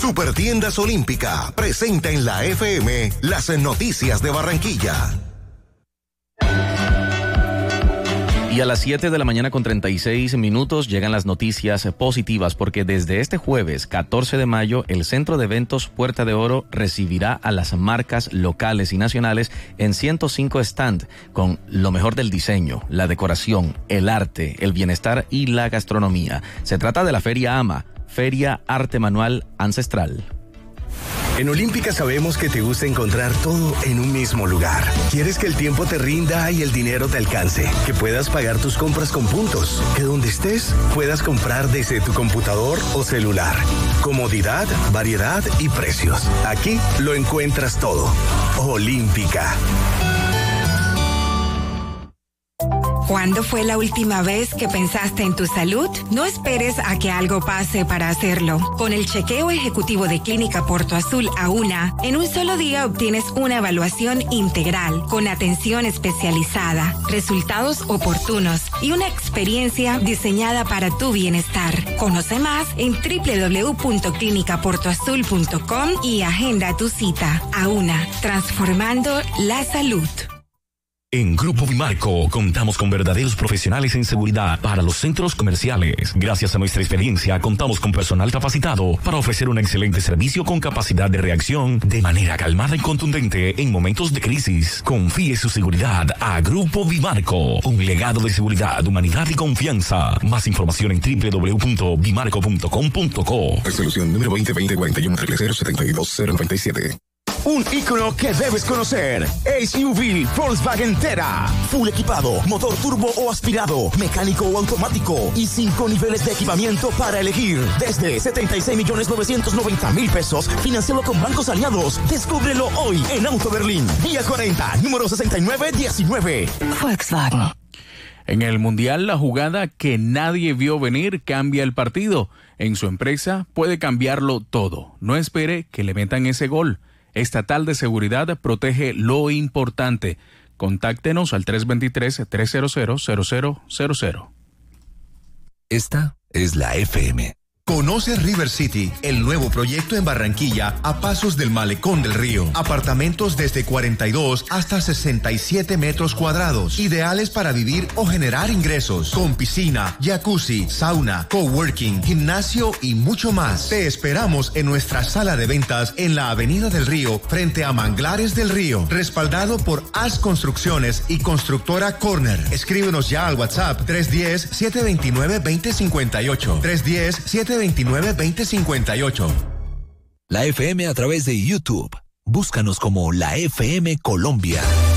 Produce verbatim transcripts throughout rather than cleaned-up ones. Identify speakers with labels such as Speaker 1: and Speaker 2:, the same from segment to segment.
Speaker 1: Supertiendas Olímpica presenta en la F M las noticias de Barranquilla.
Speaker 2: Y a las siete de la mañana con treinta y seis minutos llegan las noticias positivas, porque desde este jueves catorce de mayo el Centro de Eventos Puerta de Oro recibirá a las marcas locales y nacionales en ciento cinco stand con lo mejor del diseño, la decoración, el arte, el bienestar y la gastronomía. Se trata de la Feria AMA, Feria Arte Manual Ancestral.
Speaker 3: En Olímpica sabemos que te gusta encontrar todo en un mismo lugar. Quieres que el tiempo te rinda y el dinero te alcance, que puedas pagar tus compras con puntos, que donde estés puedas comprar desde tu computador o celular. Comodidad, variedad y precios. Aquí lo encuentras todo. Olímpica.
Speaker 4: ¿Cuándo fue la última vez que pensaste en tu salud? No esperes a que algo pase para hacerlo. Con el chequeo ejecutivo de Clínica Porto Azul AUNA, en un solo día obtienes una evaluación integral, con atención especializada, resultados oportunos y una experiencia diseñada para tu bienestar. Conoce más en doble u doble u doble u punto clínica porto azul punto com y agenda tu cita. AUNA, transformando la salud.
Speaker 5: En Grupo Bimarco contamos con verdaderos profesionales en seguridad para los centros comerciales. Gracias a nuestra experiencia, contamos con personal capacitado para ofrecer un excelente servicio con capacidad de reacción de manera calmada y contundente en momentos de crisis. Confíe su seguridad a Grupo Bimarco, un legado de seguridad, humanidad y confianza. Más información en doble u doble u doble u punto bimarco punto com punto co.
Speaker 6: Resolución número veinte veinte cuarenta y uno cero setenta y dos cero noventa y siete.
Speaker 7: Un ícono que debes conocer. S U V Volkswagen Tera. Full equipado, motor turbo o aspirado, mecánico o automático y cinco niveles de equipamiento para elegir. Desde setenta y seis millones novecientos noventa mil pesos, financiado con bancos aliados. Descúbrelo hoy en Auto Berlín. Vía cuarenta, número sesenta y nueve diecinueve.
Speaker 8: Volkswagen. En el Mundial, la jugada que nadie vio venir cambia el partido. En su empresa puede cambiarlo todo. No espere que le metan ese gol. Estatal de Seguridad protege lo importante. Contáctenos al tres dos tres, tres cero cero, cero cero cero cero.
Speaker 9: Esta es la F M.
Speaker 10: Conoce River City, el nuevo proyecto en Barranquilla, a pasos del Malecón del Río. Apartamentos desde cuarenta y dos hasta sesenta y siete metros cuadrados, ideales para vivir o generar ingresos, con piscina, jacuzzi, sauna, coworking, gimnasio y mucho más. Te esperamos en nuestra sala de ventas en la Avenida del Río, frente a Manglares del Río, respaldado por As Construcciones y Constructora Corner. Escríbenos ya al WhatsApp tres uno cero, siete dos nueve, dos cero cinco ocho, tres uno cero, siete veintinueve veinte cincuenta y ocho.
Speaker 9: La F M a través de YouTube. Búscanos como la F M Colombia.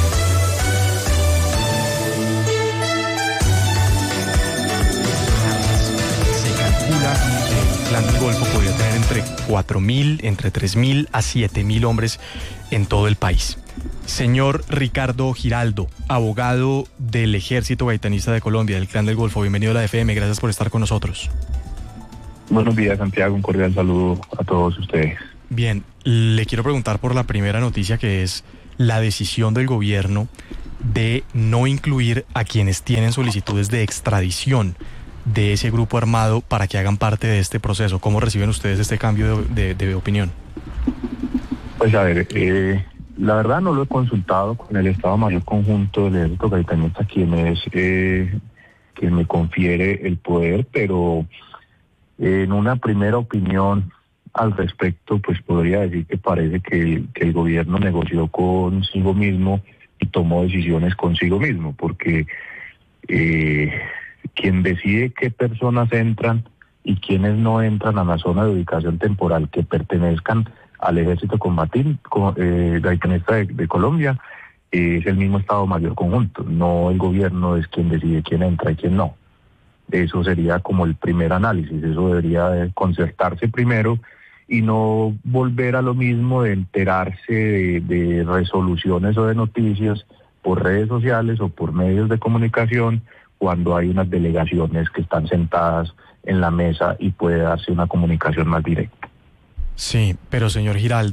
Speaker 11: Se calcula que el Clan del Golfo podría tener entre cuatro mil, entre tres mil a siete mil hombres en todo el país. Señor Ricardo Giraldo, abogado del Ejército Gaitanista de Colombia, del Clan del Golfo, bienvenido a la F M, gracias por estar con nosotros.
Speaker 12: Buenos días, Santiago, un cordial saludo a todos ustedes.
Speaker 11: Bien, le quiero preguntar por la primera noticia, que es la decisión del gobierno de no incluir a quienes tienen solicitudes de extradición de ese grupo armado para que hagan parte de este proceso. ¿Cómo reciben ustedes este cambio de, de, de opinión?
Speaker 12: Pues a ver, eh, la verdad no lo he consultado con el Estado Mayor Conjunto del Ejército Gaitanista, quien es eh, quien me confiere el poder, pero en una primera opinión al respecto, pues podría decir que parece que el, que el gobierno negoció consigo mismo y tomó decisiones consigo mismo, porque eh, quien decide qué personas entran y quienes no entran a la zona de ubicación temporal que pertenezcan al Ejército Combatín, eh, Gaitanista de, de Colombia, eh, es el mismo Estado Mayor Conjunto, no el gobierno es quien decide quién entra y quién no. Eso sería como el primer análisis, eso debería de concertarse primero y no volver a lo mismo de enterarse de, de resoluciones o de noticias por redes sociales o por medios de comunicación cuando hay unas delegaciones que están sentadas en la mesa y puede darse una comunicación más directa.
Speaker 11: Sí, pero señor Giraldo,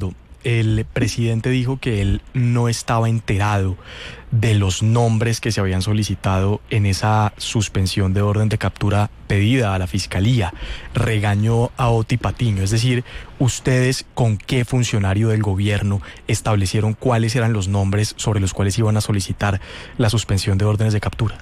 Speaker 11: el presidente dijo que él no estaba enterado de los nombres que se habían solicitado en esa suspensión de orden de captura pedida a la Fiscalía. Regañó a Oti Patiño. Es decir, ¿ustedes con qué funcionario del gobierno establecieron cuáles eran los nombres sobre los cuales iban a solicitar la suspensión de órdenes de captura?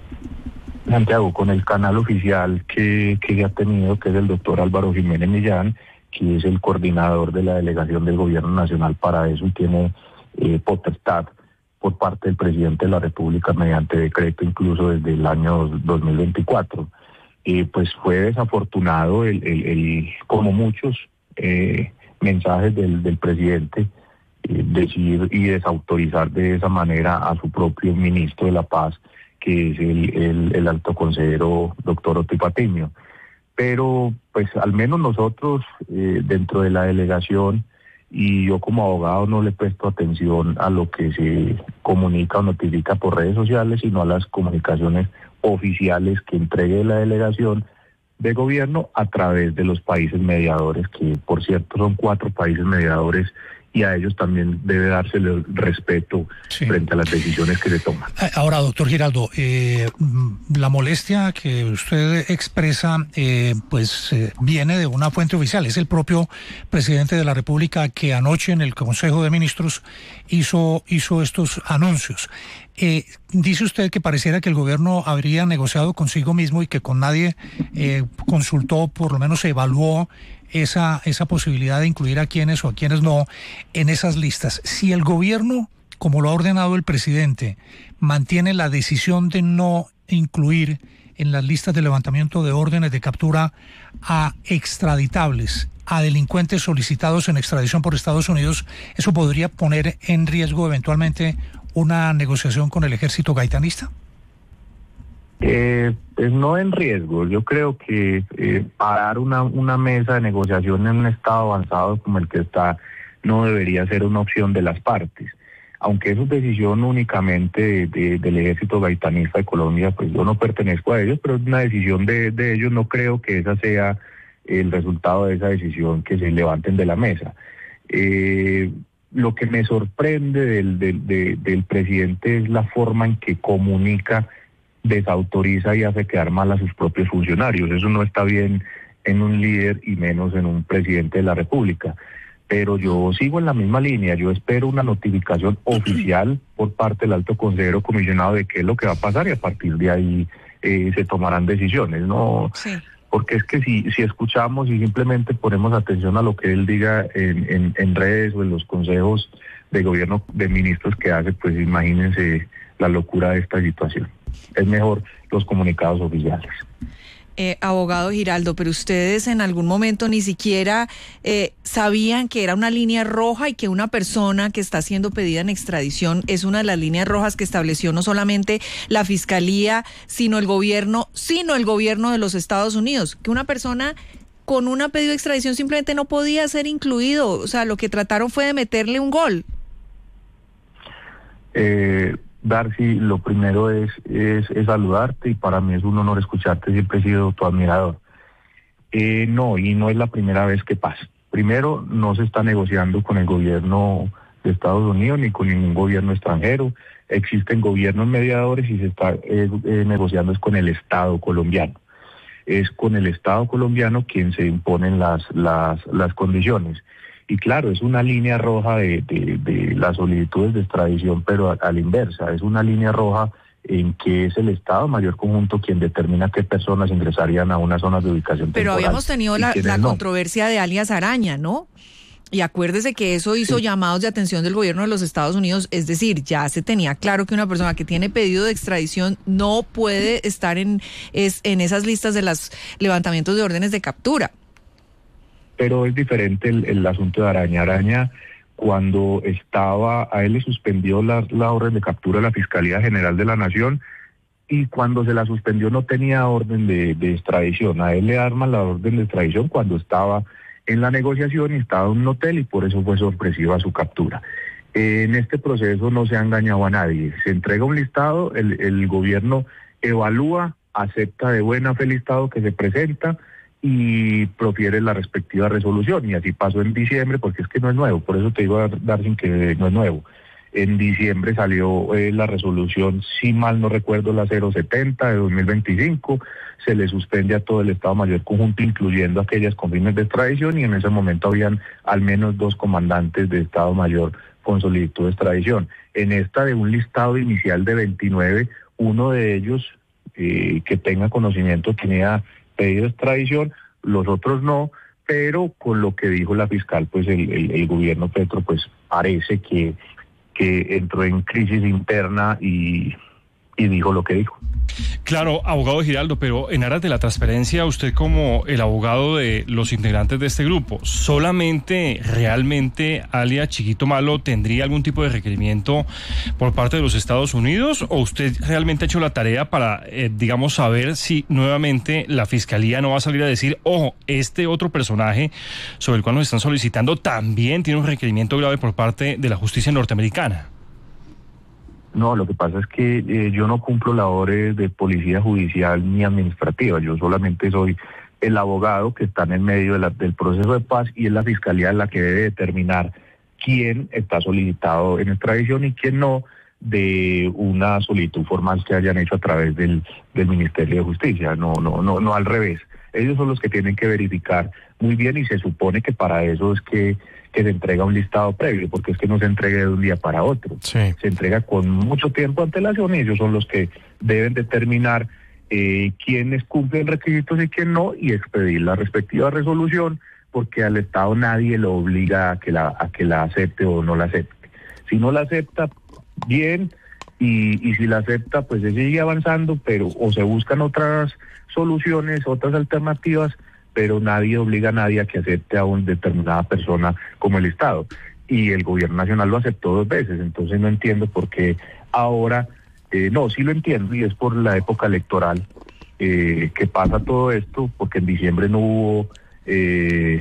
Speaker 12: Santiago, con el canal oficial que, que ya ha tenido, que es el doctor Álvaro Jiménez Millán, que es el coordinador de la delegación del Gobierno Nacional para eso y tiene eh, potestad por parte del presidente de la República mediante decreto incluso desde el año dos mil veinticuatro. Eh, pues fue desafortunado el, el, el como muchos eh, mensajes del, del presidente, eh, decir y desautorizar de esa manera a su propio ministro de la Paz, que es el, el, el alto consejero doctor Oti Patiño. Pero pues al menos nosotros eh, dentro de la delegación, y yo como abogado no le presto atención a lo que se comunica o notifica por redes sociales, sino a las comunicaciones oficiales que entregue la delegación de gobierno a través de los países mediadores, que por cierto son cuatro países mediadores, y a ellos también debe dársele el respeto sí. frente a las decisiones que se toman.
Speaker 13: Ahora, doctor Giraldo, eh, la molestia que usted expresa eh, pues eh, viene de una fuente oficial. Es el propio presidente de la República que anoche en el Consejo de Ministros hizo, hizo estos anuncios. Eh, dice usted que pareciera que el gobierno habría negociado consigo mismo y que con nadie eh, consultó, por lo menos se evaluó esa esa posibilidad de incluir a quienes o a quienes no en esas listas. Si el gobierno, como lo ha ordenado el presidente, mantiene la decisión de no incluir en las listas de levantamiento de órdenes de captura a extraditables, a delincuentes solicitados en extradición por Estados Unidos, ¿eso podría poner en riesgo eventualmente una negociación con el ejército gaitanista?
Speaker 12: Eh, pues no en riesgo. Yo creo que eh, parar una, una mesa de negociación en un estado avanzado como el que está no debería ser una opción de las partes. Aunque eso es decisión únicamente de, de, del ejército gaitanista de Colombia, pues yo no pertenezco a ellos, pero es una decisión de, de ellos. No creo que esa sea el resultado de esa decisión, que se levanten de la mesa. Eh, lo que me sorprende del, del, de, del presidente es la forma en que comunica, desautoriza y hace quedar mal a sus propios funcionarios. Eso no está bien en un líder y menos en un presidente de la República. Pero yo sigo en la misma línea. Yo espero una notificación oficial por parte del alto consejero comisionado de qué es lo que va a pasar, y a partir de ahí eh, se tomarán decisiones, ¿no? Sí. Porque es que si, si escuchamos y simplemente ponemos atención a lo que él diga en, en, en redes o en los consejos de gobierno de ministros que hace, pues imagínense la locura de esta situación. Es mejor los comunicados oficiales.
Speaker 14: Eh, abogado Giraldo, pero ustedes en algún momento ni siquiera eh, sabían que era una línea roja y que una persona que está siendo pedida en extradición es una de las líneas rojas que estableció no solamente la Fiscalía, sino el gobierno, sino el gobierno de los Estados Unidos, que una persona con una pedido de extradición simplemente no podía ser incluido. O sea, lo que trataron fue de meterle un gol.
Speaker 12: Eh... Darcy, lo primero es, es, es saludarte, y para mí es un honor escucharte, siempre he sido tu admirador. Eh, no, y no es la primera vez que pasa. Primero, no se está negociando con el gobierno de Estados Unidos ni con ningún gobierno extranjero. Existen gobiernos mediadores y se está eh, eh, negociando es con el Estado colombiano. Es con el Estado colombiano quien se imponen las, las, las condiciones. Y claro, es una línea roja de, de, de las solicitudes de extradición, pero a, a la inversa, es una línea roja en que es el Estado Mayor Conjunto quien determina qué personas ingresarían a una zona de ubicación
Speaker 14: Pero
Speaker 12: temporal.
Speaker 14: habíamos tenido la, la
Speaker 12: no.
Speaker 14: controversia de alias Araña, ¿no? Y acuérdese que eso hizo sí. llamados de atención del gobierno de los Estados Unidos, es decir, ya se tenía claro que una persona que tiene pedido de extradición no puede estar en, es, en esas listas de los levantamientos de órdenes de captura.
Speaker 12: Pero es diferente el, el asunto de Araña. Araña, cuando estaba, a él le suspendió la, la orden de captura de la Fiscalía General de la Nación, y cuando se la suspendió no tenía orden de, de extradición. A él le arman la orden de extradición cuando estaba en la negociación y estaba en un hotel, y por eso fue sorpresiva su captura. Eh, en este proceso no se ha engañado a nadie. Se entrega un listado, el, el gobierno evalúa, acepta de buena fe el listado que se presenta, y profiere la respectiva resolución. Y así pasó en diciembre, porque es que no es nuevo, por eso te digo, Darwin, que no es nuevo. En diciembre salió eh, la resolución, si mal no recuerdo, la cero setenta de dos mil veinticinco, se le suspende a todo el Estado Mayor Conjunto, incluyendo aquellas con fines de extradición, y en ese momento habían al menos dos comandantes de Estado Mayor con solicitud de extradición. En esta, de un listado inicial de veintinueve, uno de ellos eh, que tenga conocimiento tenía pedido de extradición, los otros no, pero con lo que dijo la fiscal, pues el, el, el gobierno Petro, pues parece que que entró en crisis interna y, y dijo lo que dijo.
Speaker 15: Claro, abogado Giraldo, pero en aras de la transparencia, usted como el abogado de los integrantes de este grupo, ¿solamente realmente alias Chiquito Malo tendría algún tipo de requerimiento por parte de los Estados Unidos, o usted realmente ha hecho la tarea para, eh, digamos, saber si nuevamente la Fiscalía no va a salir a decir, ojo, este otro personaje sobre el cual nos están solicitando también tiene un requerimiento grave por parte de la justicia norteamericana?
Speaker 12: No, lo que pasa es que eh, yo no cumplo labores de policía judicial ni administrativa, yo solamente soy el abogado que está en el medio de la, del proceso de paz, y es la fiscalía la que debe determinar quién está solicitado en extradición y quién no, de una solicitud formal que hayan hecho a través del, del Ministerio de Justicia, no, no, no, no al revés. Ellos son los que tienen que verificar muy bien, y se supone que para eso es que que se entrega un listado previo, porque es que no se entrega de un día para otro. Sí. Se entrega con mucho tiempo de antelación, y ellos son los que deben determinar eh, quiénes cumplen requisitos y quién no, y expedir la respectiva resolución, porque al Estado nadie lo obliga a que la, a que la acepte o no la acepte. Si no la acepta, bien, y, y si la acepta, pues se sigue avanzando, pero o se buscan otras soluciones, otras alternativas, pero nadie obliga a nadie a que acepte a una determinada persona como el Estado. Y el gobierno nacional lo aceptó dos veces, entonces no entiendo por qué ahora, eh, no, sí lo entiendo, y es por la época electoral eh, que pasa todo esto, porque en diciembre no hubo eh,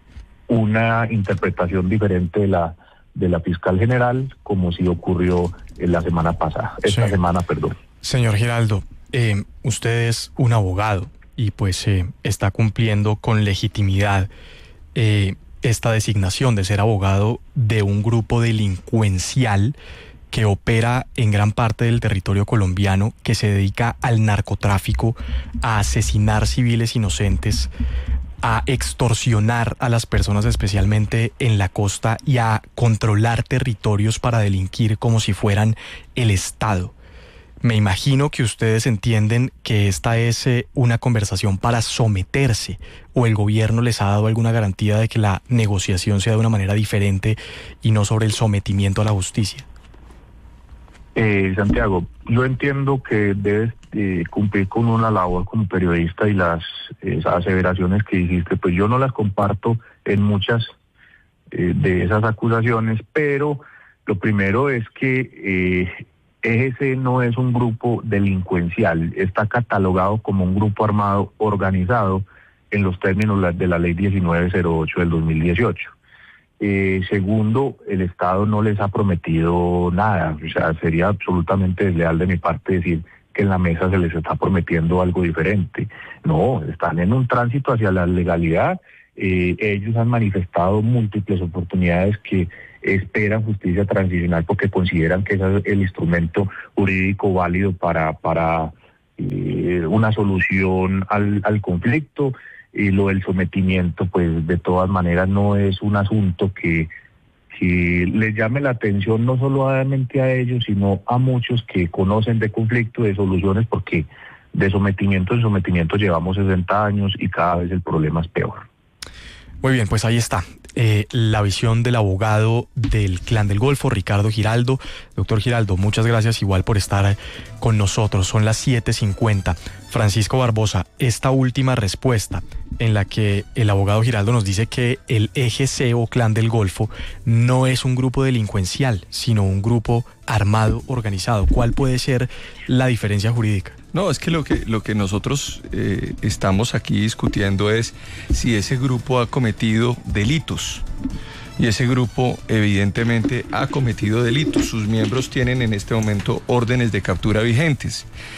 Speaker 12: una interpretación diferente de la de la fiscal general, como sí ocurrió en la semana pasada, esta sí. semana, perdón.
Speaker 11: Señor Giraldo, eh, usted es un abogado, y pues eh, está cumpliendo con legitimidad eh, esta designación de ser abogado de un grupo delincuencial que opera en gran parte del territorio colombiano, que se dedica al narcotráfico, a asesinar civiles inocentes, a extorsionar a las personas, especialmente en la costa, y a controlar territorios para delinquir como si fueran el Estado. Me imagino que ustedes entienden que esta es eh, una conversación para someterse, o el gobierno les ha dado alguna garantía de que la negociación sea de una manera diferente y no sobre el sometimiento a la justicia.
Speaker 12: Eh, Santiago, yo entiendo que debes eh, cumplir con una labor como periodista, y las eh, aseveraciones que hiciste, pues yo no las comparto en muchas eh, de esas acusaciones, pero lo primero es que eh, E G C no es un grupo delincuencial, está catalogado como un grupo armado organizado en los términos de la ley diecinueve cero ocho del dos mil dieciocho. Eh, segundo, el Estado no les ha prometido nada, o sea, sería absolutamente desleal de mi parte decir que en la mesa se les está prometiendo algo diferente. No, están en un tránsito hacia la legalidad. Eh, ellos han manifestado múltiples oportunidades que esperan justicia transicional porque consideran que ese es el instrumento jurídico válido para para eh, una solución al, al conflicto. Y lo del sometimiento, pues de todas maneras no es un asunto que, que les llame la atención no solamente a ellos, sino a muchos que conocen de conflicto, de soluciones, porque de sometimiento en sometimiento llevamos sesenta años y cada vez el problema es peor.
Speaker 11: Muy bien, pues ahí está. Eh, la visión del abogado del Clan del Golfo, Ricardo Giraldo. Doctor Giraldo, muchas gracias igual por estar con nosotros. Son las siete cincuenta. Francisco Barbosa, esta última respuesta en la que el abogado Giraldo nos dice que el E G C o Clan del Golfo no es un grupo delincuencial, sino un grupo armado organizado. ¿Cuál puede ser la diferencia jurídica?
Speaker 16: No, es que lo que, lo que nosotros eh, estamos aquí discutiendo es si ese grupo ha cometido delitos. Y ese grupo evidentemente ha cometido delitos. Sus miembros tienen en este momento órdenes de captura vigentes.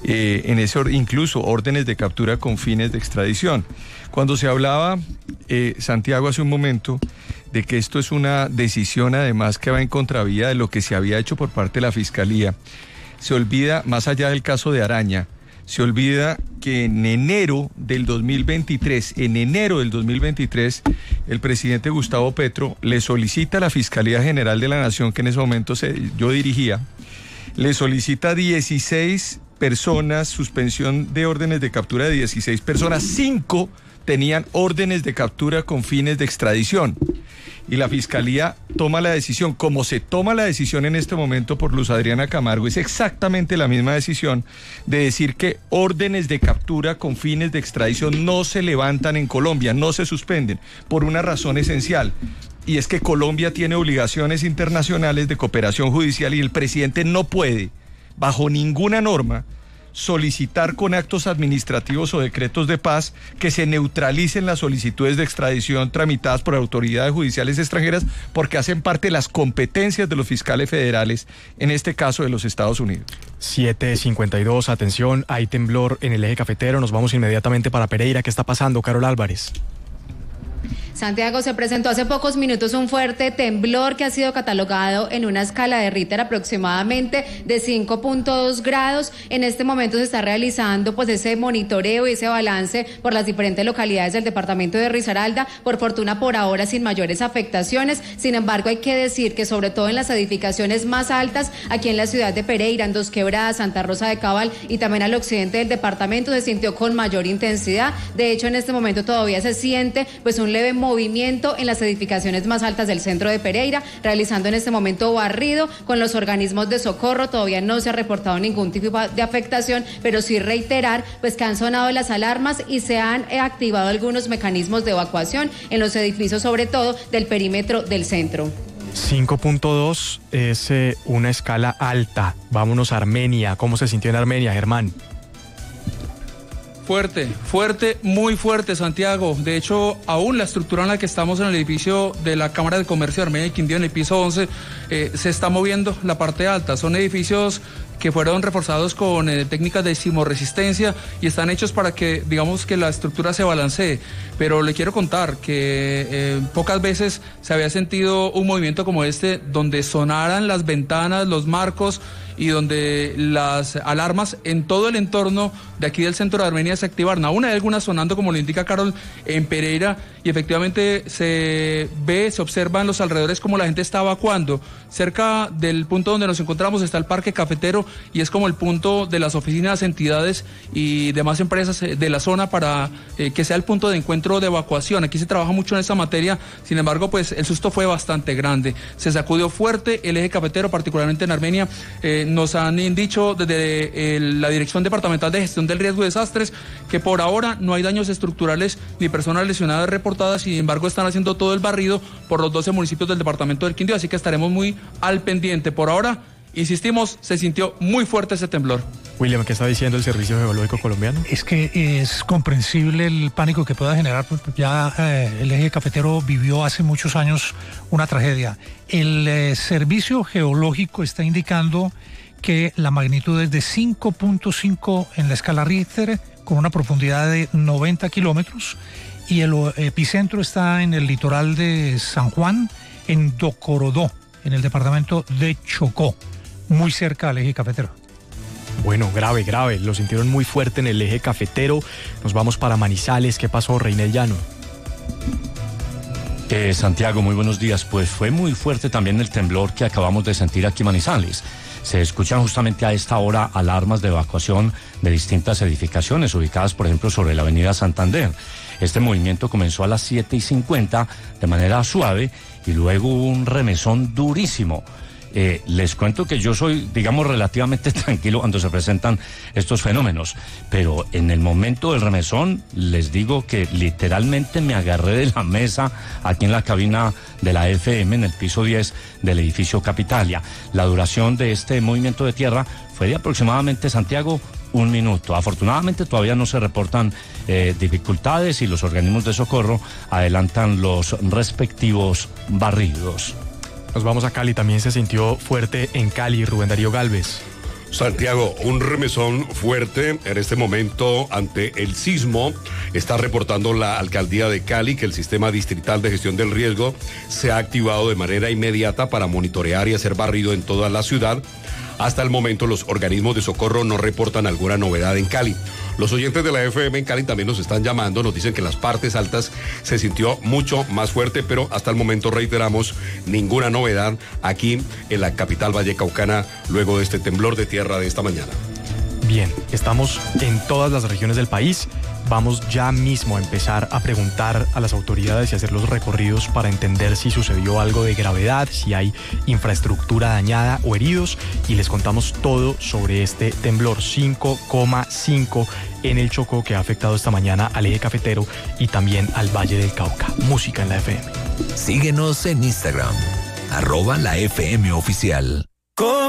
Speaker 16: eh, en ese or- incluso órdenes de captura con fines de extradición. Cuando se hablaba, eh, Santiago, hace un momento, de que esto es una decisión además que va en contravía de lo que se había hecho por parte de la Fiscalía, se olvida, más allá del caso de Araña, se olvida que en enero del dos mil veintitrés, en enero del dos mil veintitrés, el presidente Gustavo Petro le solicita a la Fiscalía General de la Nación, que en ese momento se, yo dirigía, le solicita dieciséis personas, suspensión de órdenes de captura de dieciséis personas, cinco tenían órdenes de captura con fines de extradición. Y la Fiscalía toma la decisión, como se toma la decisión en este momento por Luz Adriana Camargo, es exactamente la misma decisión de decir que órdenes de captura con fines de extradición no se levantan en Colombia, no se suspenden, por una razón esencial. Y es que Colombia tiene obligaciones internacionales de cooperación judicial y el presidente no puede, bajo ninguna norma, solicitar con actos administrativos o decretos de paz que se neutralicen las solicitudes de extradición tramitadas por autoridades judiciales extranjeras porque hacen parte de las competencias de los fiscales federales, en este caso de los Estados Unidos.
Speaker 11: siete cincuenta y dos, atención, hay temblor en el eje cafetero, nos vamos inmediatamente para Pereira. ¿Qué está pasando, Carol Álvarez?
Speaker 17: Santiago, se presentó hace pocos minutos un fuerte temblor que ha sido catalogado en una escala de Richter aproximadamente de cinco punto dos grados. En este momento se está realizando pues ese monitoreo y ese balance por las diferentes localidades del departamento de Risaralda. Por fortuna, por ahora sin mayores afectaciones. Sin embargo, hay que decir que sobre todo en las edificaciones más altas, aquí en la ciudad de Pereira, en Dos Quebradas, Santa Rosa de Cabal y también al occidente del departamento, se sintió con mayor intensidad. De hecho, en este momento todavía se siente pues un leve movimiento en las edificaciones más altas del centro de Pereira, realizando en este momento barrido con los organismos de socorro. Todavía no se ha reportado ningún tipo de afectación, pero sí reiterar pues que han sonado las alarmas y se han activado algunos mecanismos de evacuación en los edificios, sobre todo del perímetro del centro.
Speaker 11: cinco punto dos es eh, una escala alta. Vámonos a Armenia. ¿Cómo se sintió en Armenia, Germán?
Speaker 18: Fuerte, fuerte, muy fuerte, Santiago. De hecho, aún la estructura en la que estamos en el edificio de la Cámara de Comercio de Armenia y Quindío, en el piso once, eh, se está moviendo la parte alta. Son edificios que fueron reforzados con eh, técnicas de sismoresistencia y están hechos para que, digamos, que la estructura se balancee. Pero le quiero contar que eh, pocas veces se había sentido un movimiento como este, donde sonaran las ventanas, los marcos, y donde las alarmas en todo el entorno de aquí del centro de Armenia se activaron. Aún hay algunas sonando, como lo indica Carol, en Pereira, y efectivamente se ve, se observa en los alrededores como la gente está evacuando. Cerca del punto donde nos encontramos está el Parque Cafetero, y es como el punto de las oficinas, entidades y demás empresas de la zona para eh, que sea el punto de encuentro de evacuación. Aquí se trabaja mucho en esa materia, sin embargo, pues el susto fue bastante grande. Se sacudió fuerte el eje cafetero, particularmente en Armenia. Eh, Nos han dicho desde el, la Dirección Departamental de Gestión del Riesgo de Desastres que por ahora no hay daños estructurales ni personas lesionadas reportadas, sin embargo están haciendo todo el barrido por los doce municipios del departamento del Quindío, así que estaremos muy al pendiente. Por ahora, insistimos, se sintió muy fuerte ese temblor.
Speaker 11: William, ¿qué está diciendo el Servicio Geológico Colombiano?
Speaker 13: Es que es comprensible el pánico que pueda generar. Ya eh, el eje cafetero vivió hace muchos años una tragedia. El eh, Servicio Geológico está indicando que la magnitud es de cinco punto cinco en la escala Richter, con una profundidad de noventa kilómetros, y el epicentro está en el litoral de San Juan, en Docorodó, en el departamento de Chocó, muy cerca al eje cafetero.
Speaker 11: Bueno, grave, grave. Lo sintieron muy fuerte en el eje cafetero. Nos vamos para Manizales. ¿Qué pasó, Reinel Llano?
Speaker 19: Eh, Santiago, muy buenos días. Pues fue muy fuerte también el temblor que acabamos de sentir aquí en Manizales. Se escuchan justamente a esta hora alarmas de evacuación de distintas edificaciones ubicadas, por ejemplo, sobre la avenida Santander. Este movimiento comenzó a las siete y cincuenta de manera suave y luego hubo un remesón durísimo. Eh, les cuento que yo soy, digamos, relativamente tranquilo cuando se presentan estos fenómenos, pero en el momento del remesón les digo que literalmente me agarré de la mesa aquí en la cabina de la F M en el piso diez del edificio Capitalia. La duración de este movimiento de tierra fue de aproximadamente, Santiago, un minuto. Afortunadamente todavía no se reportan eh, dificultades y los organismos de socorro adelantan los respectivos barridos.
Speaker 11: Nos vamos a Cali, también se sintió fuerte en Cali, Rubén Darío Galvez.
Speaker 20: Santiago, un remesón fuerte en este momento ante el sismo. Está reportando la alcaldía de Cali que el sistema distrital de gestión del riesgo se ha activado de manera inmediata para monitorear y hacer barrido en toda la ciudad. Hasta el momento los organismos de socorro no reportan alguna novedad en Cali. Los oyentes de la F M en Cali también nos están llamando, nos dicen que en las partes altas se sintió mucho más fuerte, pero hasta el momento, reiteramos, ninguna novedad aquí en la capital vallecaucana luego de este temblor de tierra de esta mañana.
Speaker 11: Bien, estamos en todas las regiones del país. Vamos ya mismo a empezar a preguntar a las autoridades y hacer los recorridos para entender si sucedió algo de gravedad, si hay infraestructura dañada o heridos, y les contamos todo sobre este temblor cinco coma cinco en el Chocó que ha afectado esta mañana al eje cafetero y también al Valle del Cauca. Música en la F M.
Speaker 9: Síguenos en Instagram, arroba la F M oficial.